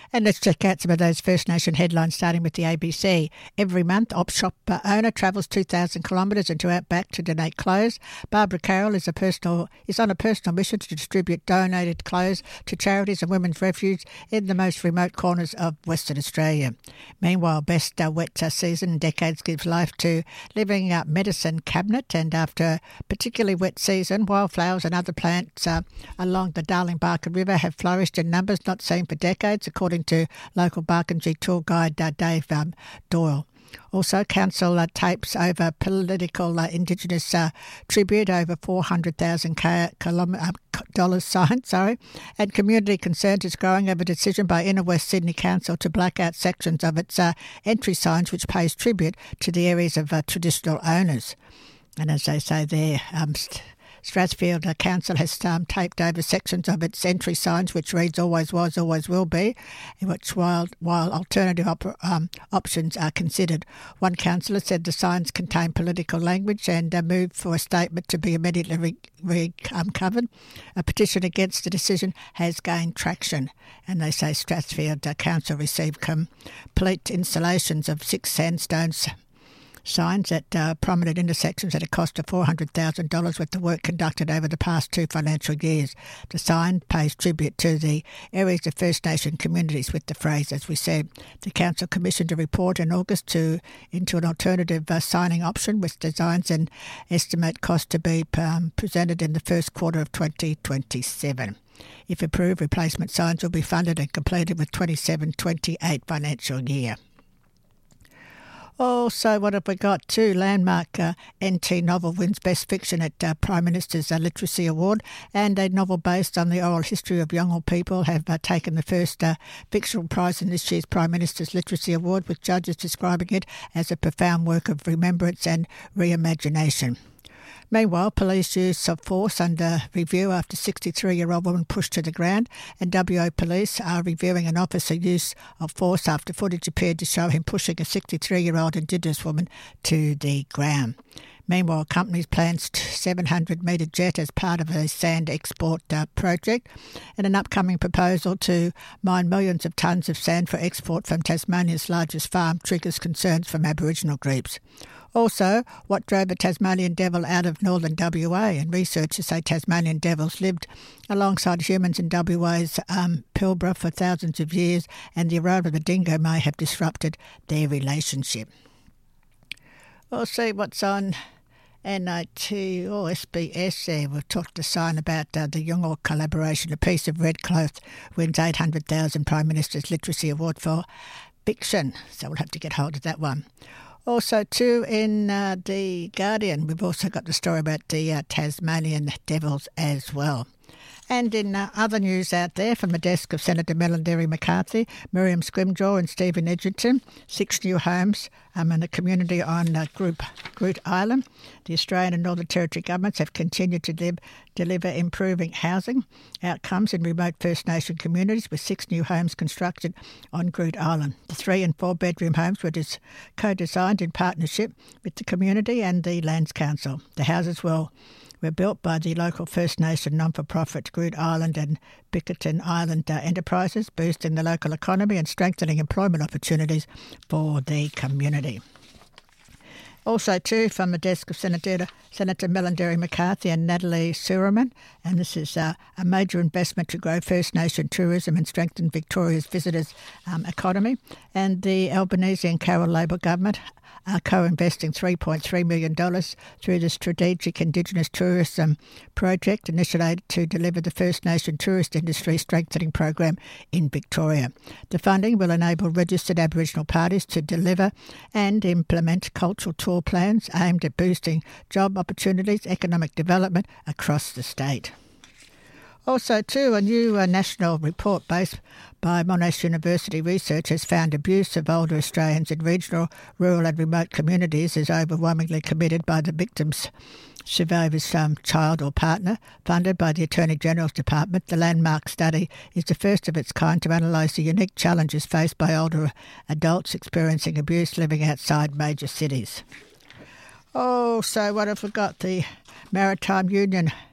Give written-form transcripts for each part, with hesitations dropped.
And let's check out some of those First Nation headlines, starting with the ABC. Every month, op shop owner travels 2,000 kilometres into Outback to donate clothes. Barbara Carroll is on a personal mission to distribute donated clothes to charities and women's refuge in the most remote corners of Western Australia. Meanwhile, best wet season in decades gives life to living medicine cabinet, and after a particularly wet season, wildflowers and other plants along the Darling Barker River have flourished in numbers not seen for decades, according to local Barkindji tour guide Dave Doyle. Also, council tapes over political Indigenous tribute over $400,000 signed, and community concerns is growing over decision by Inner West Sydney Council to black out sections of its entry signs which pays tribute to the areas of traditional owners. And as they say there, Strathfield Council has taped over sections of its entry signs which reads "Always was, always will be," in which while alternative options are considered. One councillor said the signs contain political language and moved for a statement to be immediately covered. A petition against the decision has gained traction, and they say Strathfield Council received complete installations of 6 sandstone signs at prominent intersections at a cost of $400,000 with the work conducted over the past 2 financial years. The sign pays tribute to the areas of First Nation communities with the phrase, as we said. The Council commissioned a report in August into an alternative signing option with designs and estimate cost to be presented in the first quarter of 2027. If approved, replacement signs will be funded and completed with 27-28 financial year. Also, what have we got too? Landmark NT novel wins Best Fiction at Prime Minister's Literacy Award, and a novel based on the oral history of Yolngu people have taken the first fictional prize in this year's Prime Minister's Literacy Award, with judges describing it as a profound work of remembrance and reimagination. Meanwhile, police use of force under review after 63-year-old woman pushed to the ground, and WA police are reviewing an officer use of force after footage appeared to show him pushing a 63-year-old Indigenous woman to the ground. Meanwhile, companies plans 700-metre jet as part of a sand export project, and an upcoming proposal to mine millions of tonnes of sand for export from Tasmania's largest farm triggers concerns from Aboriginal groups. Also, what drove a Tasmanian devil out of northern WA, and researchers say Tasmanian devils lived alongside humans in WA's Pilbara for thousands of years, and the arrival of the dingo may have disrupted their relationship. We'll see what's on NIT or SBS there. We've talked a sign about the Yolngu collaboration. A piece of red cloth wins $800,000 Prime Minister's Literacy Award for fiction, so we'll have to get hold of that one. Also, too, in The Guardian, we've also got the story about the Tasmanian devils as well. And in other news out there, from the desk of Senator Melinda McCarthy, Miriam Scrimgeour and Stephen Edgerton, 6 new homes in a community on Groote Island. The Australian and Northern Territory governments have continued to deliver improving housing outcomes in remote First Nation communities, with 6 new homes constructed on Groote Island. The 3- and 4-bedroom homes were co-designed in partnership with the community and the Lands Council. The houses were built by the local First Nation non-for-profit Groote Island and Bickerton Island enterprises, boosting the local economy and strengthening employment opportunities for the community. Also, too, from the desk of Senator Melinda McCarthy and Natalie Sureman, and this is a major investment to grow First Nation tourism and strengthen Victoria's visitors' economy. And the Albanese and Carroll Labor government are co-investing $3.3 million through the Strategic Indigenous Tourism Project, initiated to deliver the First Nation tourist industry strengthening program in Victoria. The funding will enable registered Aboriginal parties to deliver and implement cultural tour plans aimed at boosting job opportunities, economic development across the state. Also, too, a new national report based by Monash University research has found abuse of older Australians in regional, rural and remote communities is overwhelmingly committed by the victim's survivor's child or partner. Funded by the Attorney-General's Department, the landmark study is the first of its kind to analyse the unique challenges faced by older adults experiencing abuse living outside major cities. Oh, so what have we got? The Maritime Union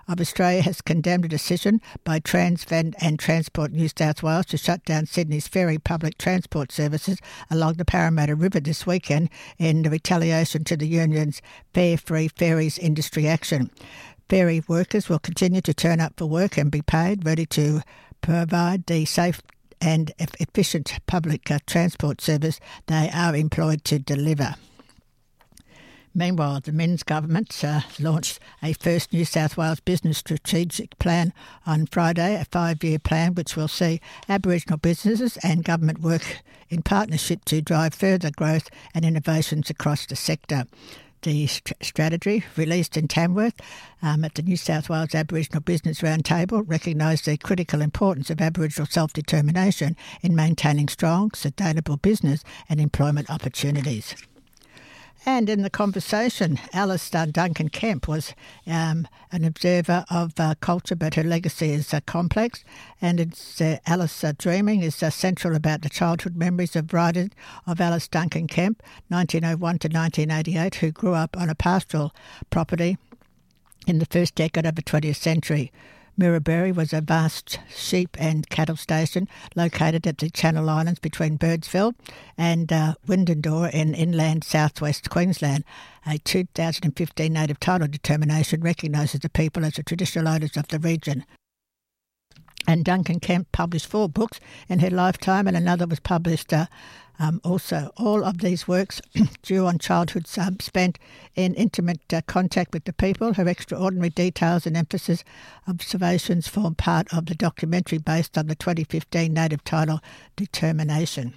of Australia has condemned a decision by Transvan and Transport New South Wales to shut down Sydney's ferry public transport services along the Parramatta River this weekend in retaliation to the union's Fare Free Ferries industry action. Ferry workers will continue to turn up for work and be paid, ready to provide the safe and efficient public transport service they are employed to deliver. Meanwhile, the Minns government launched a first New South Wales business strategic plan on Friday, a 5-year plan which will see Aboriginal businesses and government work in partnership to drive further growth and innovations across the sector. The strategy, released in Tamworth at the New South Wales Aboriginal Business Roundtable, recognised the critical importance of Aboriginal self-determination in maintaining strong, sustainable business and employment opportunities. And in the conversation, Alice Duncan Kemp was an observer of culture, but her legacy is complex. And it's Alice Dreaming is central about the childhood memories of writers of Alice Duncan Kemp, 1901 to 1988, who grew up on a pastoral property in the first decade of the 20th century. Miraberry was a vast sheep and cattle station located at the Channel Islands between Birdsville and Windendore in inland southwest Queensland. A 2015 native title determination recognises the people as the traditional owners of the region. And Duncan Kemp published 4 books in her lifetime, and another was published also. All of these works drew on childhood spent in intimate contact with the people. Her extraordinary details and emphasis observations form part of the documentary based on the 2015 native title determination.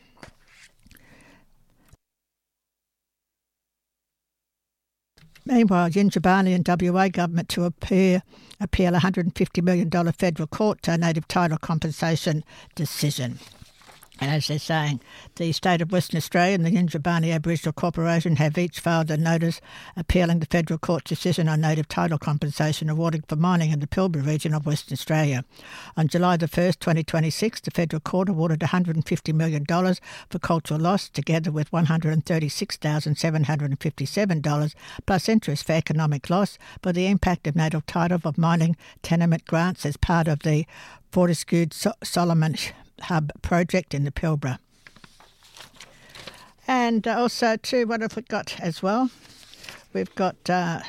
Meanwhile, Yindjibarndi and WA government to appeal $150 million federal court native title compensation decision. And as they're saying, the State of Western Australia and the Yindjibarndi Aboriginal Corporation have each filed a notice appealing the federal court's decision on native title compensation awarded for mining in the Pilbara region of Western Australia. On July the 1st, 2026, the federal court awarded $150 million for cultural loss, together with $136,757 plus interest for economic loss for the impact of native title of mining tenement grants as part of the Fortescue Solomon Hub project in the Pilbara. And also, too, what have we got as well? We've got,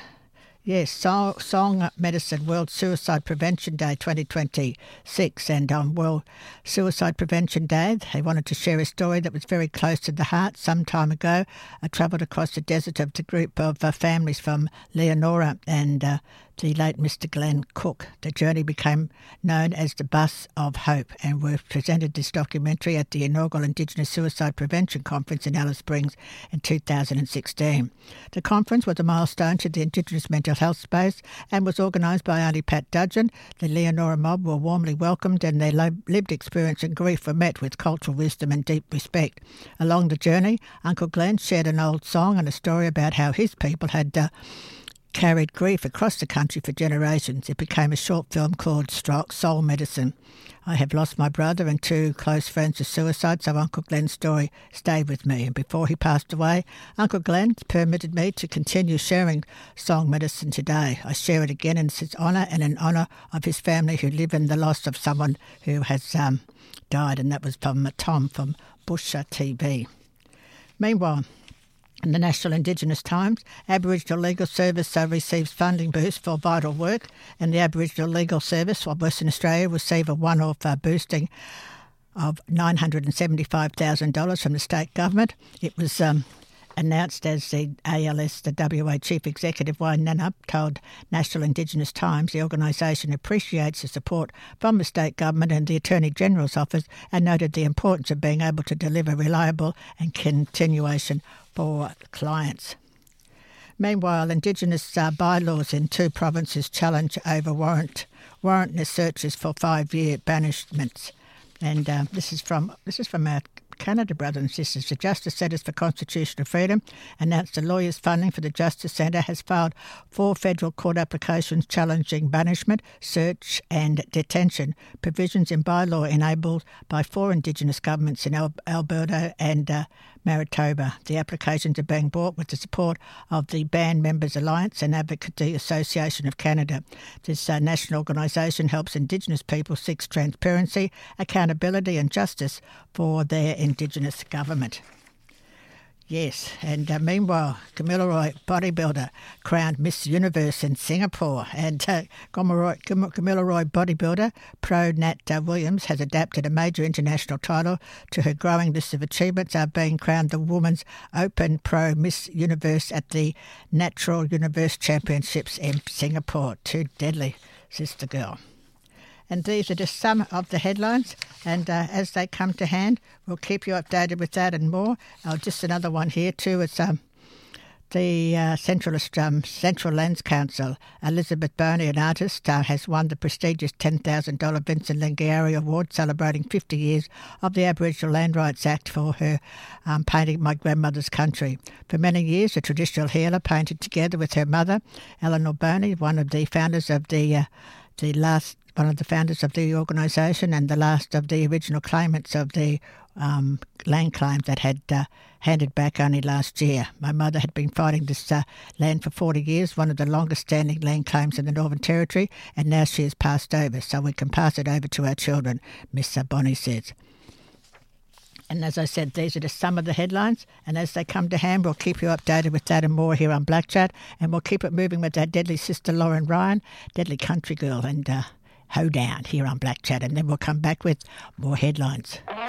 Song Medicine World Suicide Prevention Day 2026. And on World Suicide Prevention Day, they wanted to share a story that was very close to the heart. Some time ago, I travelled across the desert of the group of families from Leonora and the late Mr. Glenn Cook. The journey became known as the Bus of Hope, and we've presented this documentary at the inaugural Indigenous Suicide Prevention Conference in Alice Springs in 2016. The conference was a milestone to the Indigenous mental health space and was organised by Auntie Pat Dudgeon. The Leonora mob were warmly welcomed, and their lived experience and grief were met with cultural wisdom and deep respect. Along the journey, Uncle Glenn shared an old song and a story about how his people had carried grief across the country for generations. It became a short film called Soul Medicine. I have lost my brother and 2 close friends to suicide, so Uncle Glenn's story stayed with me. And before he passed away, Uncle Glenn permitted me to continue sharing Song Medicine today. I share it again in his honour and in honour of his family who live in the loss of someone who has died, and that was from Tom from Busha TV. Meanwhile, in the National Indigenous Times, Aboriginal Legal Service receives funding boost for vital work, and the Aboriginal Legal Service of Western Australia received a one-off boosting of $975,000 from the state government. It was announced as the ALS, the WA Chief Executive Wayne Nannup told National Indigenous Times the organisation appreciates the support from the state government and the Attorney General's office, and noted the importance of being able to deliver reliable and continuation for clients. Meanwhile, Indigenous bylaws in 2 provinces challenge over warrantless searches for 5-year banishments. And this is from our Canada, brothers and sisters. The Justice Centres for Constitutional Freedom announced the lawyers' funding for the Justice Centre has filed 4 federal court applications challenging banishment, search and detention provisions in bylaw enabled by 4 Indigenous governments in Alberta and Manitoba. The applications are being brought with the support of the Band Members Alliance and Advocacy Association of Canada. This national organisation helps Indigenous people seek transparency, accountability and justice for their Indigenous government. Yes, and meanwhile, Camilla Roy, bodybuilder, crowned Miss Universe in Singapore. And Camilla Roy, bodybuilder, pro Nat Williams, has adapted a major international title to her growing list of achievements, being crowned the Women's Open Pro Miss Universe at the Natural Universe Championships in Singapore. Too deadly, sister girl. And these are just some of the headlines, and as they come to hand, we'll keep you updated with that and more. Just another one here too. It's the Central Lands Council. Elizabeth Boney, an artist, has won the prestigious $10,000 Vincent Lingiari Award, celebrating 50 years of the Aboriginal Land Rights Act for her painting My Grandmother's Country. For many years, a traditional healer painted together with her mother, Eleanor Boney, one of the founders of one of the founders of the organisation and the last of the original claimants of the land claim that had handed back only last year. My mother had been fighting this land for 40 years, one of the longest standing land claims in the Northern Territory, and now she has passed over, so we can pass it over to our children, Miss Bonnie says. And as I said, these are just some of the headlines, and as they come to hand, we'll keep you updated with that and more here on Black Chat, and we'll keep it moving with our deadly sister Lauren Ryan, deadly country girl, and Ho Down here on Black Chat, and then we'll come back with more headlines.